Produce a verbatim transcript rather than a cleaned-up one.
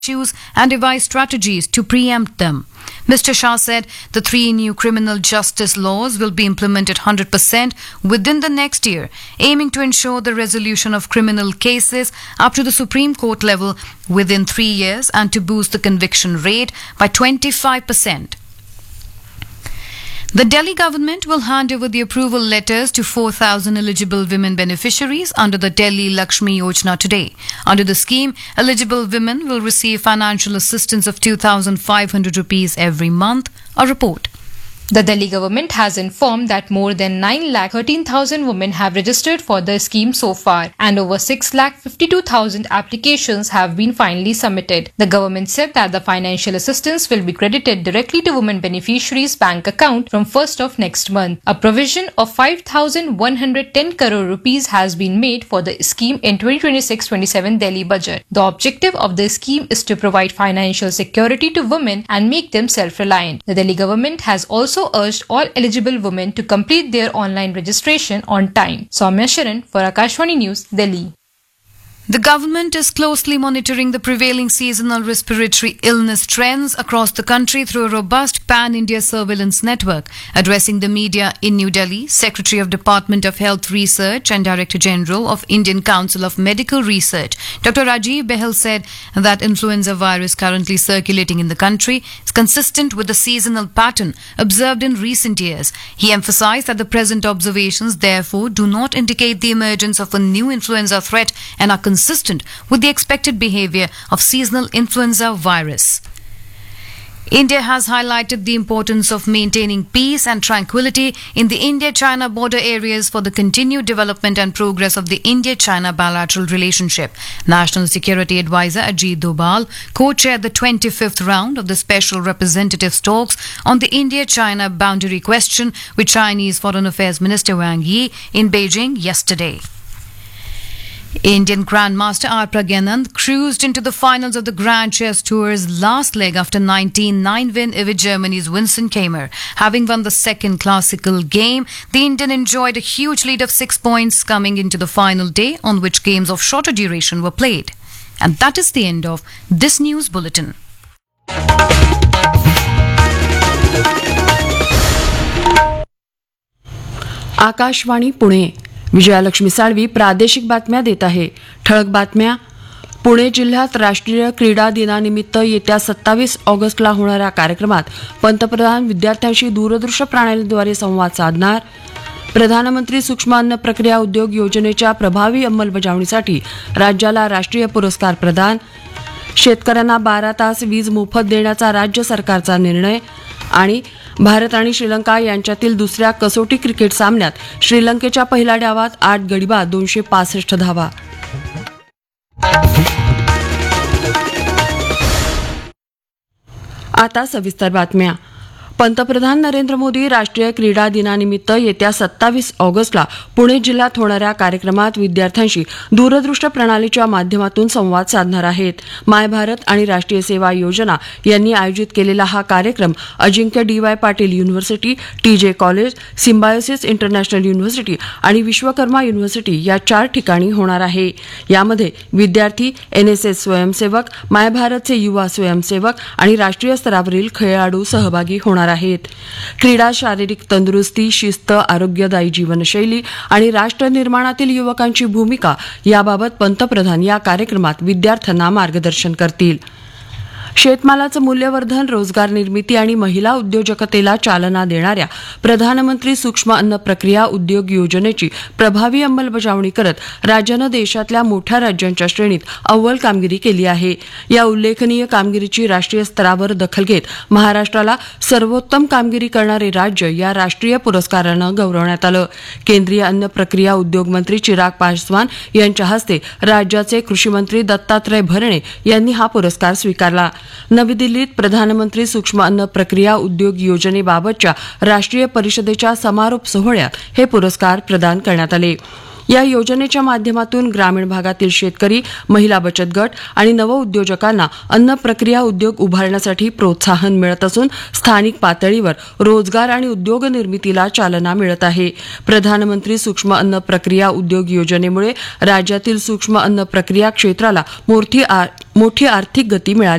issues and devise strategies to preempt them. Mister Shah said the three new criminal justice laws will be implemented one hundred percent within the next year, aiming to ensure the resolution of criminal cases up to the Supreme Court level within three years and to boost the conviction rate by twenty-five percent. The Delhi government will hand over the approval letters to four thousand eligible women beneficiaries under the Delhi Lakshmi Yojana today. Under the scheme, eligible women will receive financial assistance of two thousand five hundred rupees every month. A report. The Delhi government has informed that more than nine lakh thirteen thousand women have registered for the scheme so far, and over six lakh fifty-two thousand applications have been finally submitted. The government said that the financial assistance will be credited directly to women beneficiaries' bank account from first of next month. A provision of five thousand one hundred ten crore rupees has been made for the scheme in twenty twenty-six twenty-seven Delhi budget. The objective of the scheme is to provide financial security to women and make them self-reliant. The Delhi government has also urged all eligible women to complete their online registration on time. Soumya Sharan for Akashvani News, Delhi. The government is closely monitoring the prevailing seasonal respiratory illness trends across the country through a robust pan-India surveillance network. Addressing the media in New Delhi, Secretary of Department of Health Research and Director General of Indian Council of Medical Research, Doctor Rajiv Behel said that influenza virus currently circulating in the country is consistent with the seasonal pattern observed in recent years. He emphasized that the present observations therefore do not indicate the emergence of a new influenza threat and are consistent with the expected behavior of seasonal influenza virus. India has highlighted the importance of maintaining peace and tranquility in the India-China border areas for the continued development and progress of the India-China bilateral relationship. National Security Advisor Ajit Doval co-chaired the twenty-fifth round of the Special Representatives talks on the India-China boundary question with Chinese Foreign Affairs Minister Wang Yi in Beijing yesterday. Indian Grandmaster R. Pragyanand cruised into the finals of the Grand Chess Tour's last leg after nineteen nine win with Germany's Vincent Keimer. Having won the second classical game, the Indian enjoyed a huge lead of six points coming into the final day, on which games of shorter duration were played. And that is the end of this news bulletin. Akashvani Pune. Vijayalakshmi Salvi प्रादेशिक बातम्या देत आहे. ठळक बातम्या. पुणे जिल्ह्यात राष्ट्रीय क्रीडा दिनानिमित्त येत्या सत्तावीस ऑगस्टला होणाऱ्या कार्यक्रमात पंतप्रधान विद्यार्थ्यांशी दूरदृश्य प्रणालीद्वारे संवाद साधणार. प्रधानमंत्री सूक्ष्म अन्न प्रक्रिया उद्योग योजनेच्या प्रभावी अंमलबजावणीसाठी राज्याला राष्ट्रीय पुरस्कार प्रदान. शेतकऱ्यांना बारा तास वीज मोफत देण्याचा राज्य सरकारचा निर्णय. आणि भारत आणि श्रीलंका यांच्यातील दुसऱ्या कसोटी क्रिकेट सामन्यात श्रीलंकेच्या पहिल्या डावात आठ गडी बाद दोनशे पासष्ट धावा. आता सविस्तर बातम्या. पंतप्रधान नरेंद्र मोदी राष्ट्रीय क्रीडा दिनानिमित्त येत्या सत्तावीस ऑगस्टला पुणे जिल्ह्यात होणाऱ्या कार्यक्रमात विद्यार्थ्यांशी दूरदृश्य प्रणालीच्या माध्यमातून संवाद साधणार आहेत. माय भारत आणि राष्ट्रीय सेवा योजना यांनी आयोजित केलेला हा कार्यक्रम Ajinkya D Y Patil university, T जे कॉलेज, सिम्बायोसिस इंटरनॅशनल युनिव्हर्सिटी आणि विश्वकर्मा युनिव्हर्सिटी या चार ठिकाणी होणार आहे. यामध्ये विद्यार्थी, एनएसएस स्वयंसेवक, माय भारतचे युवा स्वयंसेवक आणि राष्ट्रीय स्तरावरील खेळाडू सहभागी होणार आहेत. क्रीडा शारीरिक तंदुरुस्ती, शिस्त, आरोग्यदायी जीवनशैली आणि राष्ट्र निर्माणातील युवकांची भूमिका याबाबत पंतप्रधान या कार्यक्रमात विद्यार्थ्यांना मार्गदर्शन करतील. शेतमालाचं मूल्यवर्धन, रोजगार निर्मिती आणि महिला उद्योजकतेला चालना देणाऱ्या प्रधानमंत्री सूक्ष्म अन्न प्रक्रिया उद्योग योजनेची प्रभावी अंमलबजावणी करत राज्यानं देशातल्या मोठ्या राज्यांच्या श्रेणीत अव्वल कामगिरी केली आहे. या उल्लेखनीय कामगिरीची राष्ट्रीय स्तरावर दखल घेत महाराष्ट्राला सर्वोत्तम कामगिरी करणारे राज्य या राष्ट्रीय पुरस्कारानं गौरवण्यात आलं. केंद्रीय अन्न प्रक्रिया उद्योग मंत्री चिराग पासवान यांच्या हस्ते राज्याचे कृषीमंत्री दत्तात्रय भरणे यांनी हा पुरस्कार स्वीकारला. नवी दिल्लीत प्रधानमंत्री सूक्ष्म अन्न प्रक्रिया उद्योग योजनेबाबतच्या राष्ट्रीय परिषदेच्या समारोप सोहळ्यात हे पुरस्कार प्रदान करण्यात आले. या योजनेच्या माध्यमातून ग्रामीण भागातील शेतकरी, महिला बचत गट आणि नवउद्योजकांना अन्न प्रक्रिया उद्योग उभारण्यासाठी प्रोत्साहन मिळत असून स्थानिक पातळीवर रोजगार आणि उद्योग निर्मितीला चालना मिळत आहे. प्रधानमंत्री सूक्ष्म अन्न प्रक्रिया उद्योग योजनेमुळे राज्यातील सूक्ष्म अन्न प्रक्रिया क्षेत्राला मोठी मोठी आर्थिक गती मिळाली